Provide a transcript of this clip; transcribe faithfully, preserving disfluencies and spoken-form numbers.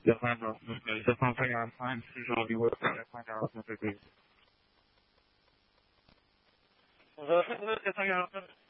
也患者有一些方肺炎，发现是说离我特别快点，我就这个。我说是不是这三样？